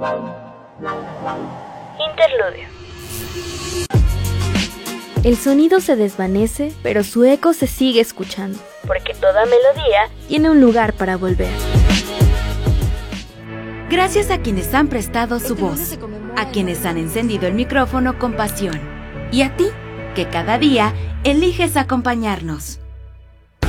Interludio. El sonido se desvanece, pero su eco se sigue escuchando, porque toda melodía tiene un lugar para volver. Gracias a quienes han prestado su voz, a quienes han encendido el micrófono con pasión, y a ti, que cada día eliges acompañarnos.